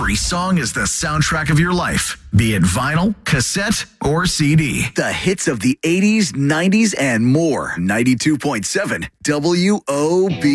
Every song is the soundtrack of your life, be it vinyl, cassette, or CD. The hits of the 80s, 90s, and more. 92.7 WOB.